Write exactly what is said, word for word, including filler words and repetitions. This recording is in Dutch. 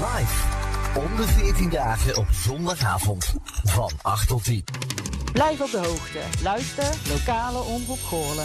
Live. Om de veertien dagen op zondagavond. Van acht tot tien. Blijf op de hoogte. Luister, lokale omroep Goorlen.